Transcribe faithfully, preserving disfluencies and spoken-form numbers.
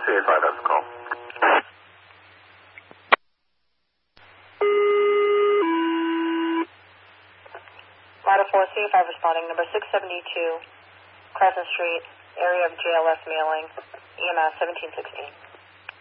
C eight five has a call. Ladder four, C eight five responding, number six seventy-two, Crescent Street, area of J L S mailing, E M S seventeen sixteen.